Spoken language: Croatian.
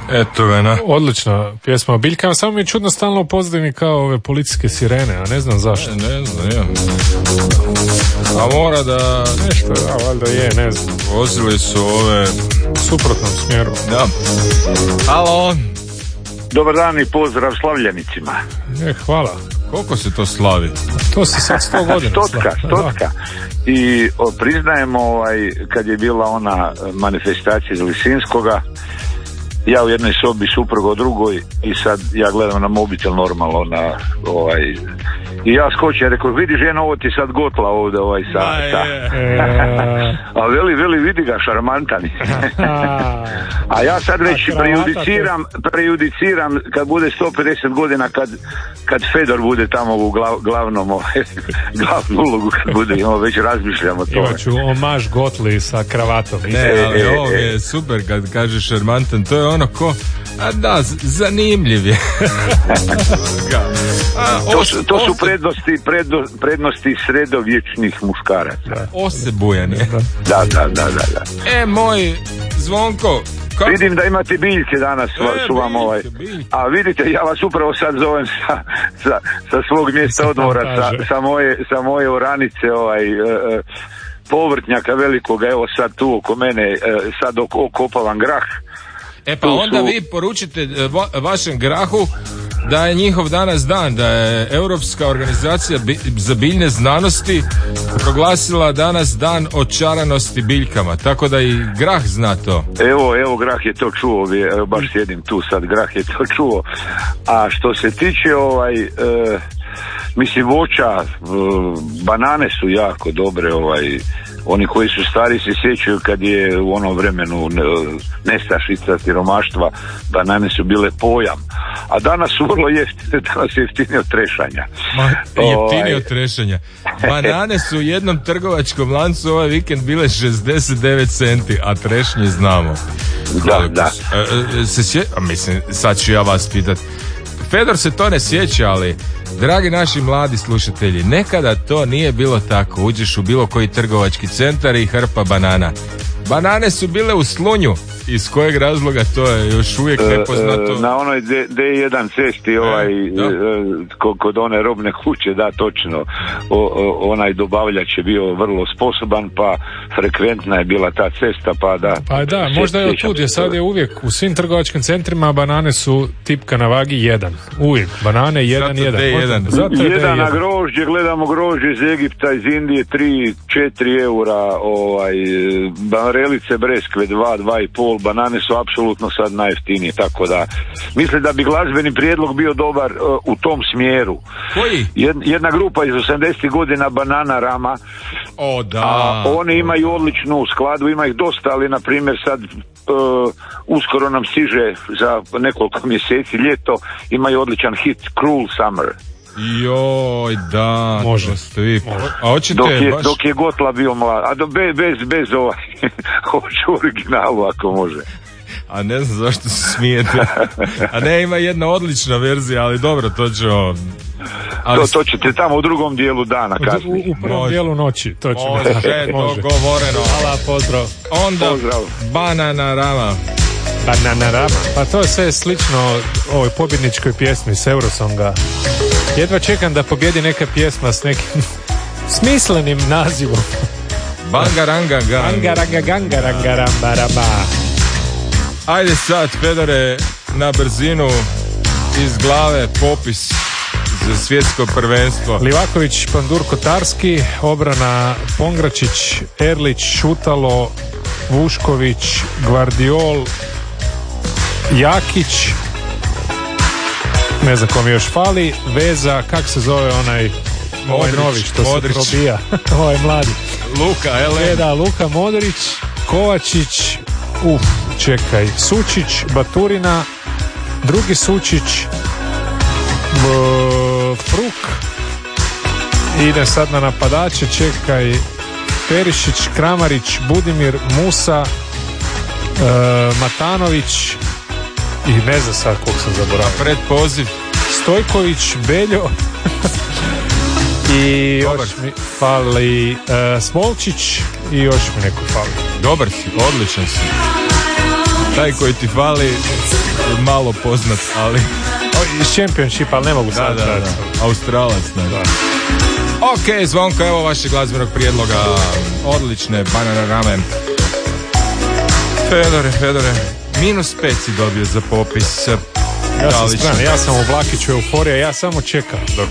Eto ga, na. Odlična pjesma o biljkama, samo mi je čudno stalno u pozadini kao ove policijske sirene, a ne znam zašto. Ne znam, ja. A mora da... Nešto, da, valjda je, ne znam. Vozili su ove... U suprotnom smjeru. Da. Alo. Dobar dan i pozdrav slavljenicima. Hvala. Koliko se to slavi? To se sad 100 godina Stotka. I priznajemo kad je bila ona manifestacija iz Lisinskoga, ja u jednoj sobi, supruga u drugoj, i sad ja gledam na mobitel normalno i ja skočim, rekao, vidi žena, ovo ti sad gotla ovdje a veli, vidi ga, šarmantan. A ja sad već prejudiciram kad bude 150 godina, kad Fedor bude tamo u glavnu ulogu, kad bude, već razmišljamo to. Imaću omaž Gotli sa kravatom. Ne, ali ovo je super kad kažeš šarmantan, to je ono ko, a da, zanimljiv je. To su prednosti sredovječnih muškaraca. Osebujan je. Da. Moj Zvonko, vidim da imate biljke danas, su vam a vidite, ja vas upravo sad zovem sa svog mjesta odmora, sa moje oranice, povrtnjaka velikoga, evo sad tu oko mene, sad okopavam grah. Pa onda vi poručite vašem grahu da je njihov danas dan, da je Europska organizacija za biljne znanosti proglasila danas dan očaranosti biljkama, tako da i grah zna to. Evo grah je to čuo, baš sjedim tu sad, grah je to čuo. A što se tiče mislim voća, banane su jako dobre, oni koji su stari se sjećaju kad je u onom vremenu nestašica, siromaštva, banane su bile pojam. A danas su vrlo jeftine, danas je jeftinije od trešanja. Jeftinije od trešanja. Banane su u jednom trgovačkom lancu ovaj vikend bile 69 centi, a trešnje znamo. Da. Mislim, sad ću ja vas pitat. Fedor se to ne sjeća, ali dragi naši mladi slušatelji, nekada to nije bilo tako. Uđeš u bilo koji trgovački centar i hrpa banana. Banane su bile u Slunju. Iz kojeg razloga, to je još uvijek nepoznato. Na onoj D1 cesti, kod one robne kuće, da, točno. Onaj dobavljač je bio vrlo sposoban, pa frekventna je bila ta cesta, pa da... Pa da, možda je otud, jer sad je uvijek u svim trgovačkim centrima banane su tipka na vagi 1. Uvijek, banane 1. Zato jedan na grožđe, gledamo grožđe iz Egipta, iz Indije, 3-4 eura, barelice breskve 2-2,5, banane su apsolutno sad najjeftinije, tako da mislim da bi glazbeni prijedlog bio dobar u tom smjeru. Koji? Jedna grupa iz 80. godina, Banana Rama. O, da. A oni imaju odličnu skladu, ima ih dosta, ali na primjer sad uskoro nam stiže za nekoliko mjeseci ljeto, imaju odličan hit Cruel Summer. Joj, da. Može. A hoćete dok je Gotla bio mlad. A bez hoću originalu ako može. A ne znam zašto se smijete. A ne, ima jedna odlična verzija, ali dobro, to ćemo... To ćete tamo u drugom dijelu dana kasnije. U prvom dijelu noći. To ćemo. Može, dogovoreno. Hvala, pozdrav. Onda pozdrav. Banana Rama. Pa to je sve slično ovoj pobjedničkoj pjesmi s Eurosonga. Jedva čekam da pobjedi neka pjesma s nekim smislenim nazivom. Bangaranga Bangaranga. Ajde sad, Fedore, na brzinu iz glave popis za svjetsko prvenstvo. Livaković, Pandur, Kotarski, obrana Pongračić, Erlić, Šutalo, Vušković, Gvardiol, Jakić, ne znam kom još fali, veza, kak se zove onaj novi što se probija, ovaj mladi. Luka, Luka Modrić, Kovačić, Sučić, Baturina, drugi Sučić, Fruk, ide sad na napadače, Perišić, Kramarić, Budimir, Musa, Matanović i ne znam sad kog sam zaboravio. Pred poziv Stojković, Beljo i još mi fali Smolčić i još mi neko fali. Dobar si, odličan si. Taj koji ti fali malo poznat, ali... Iz Championship, ali ne mogu sad. Da. Australac, ne. Ok, Zvonko, evo vašeg glazbenog prijedloga. Odlične, Banana Ramen. Fedore, -5 si dobio za popis. Ja sam u Vlakiću euforija, ja samo čekam dok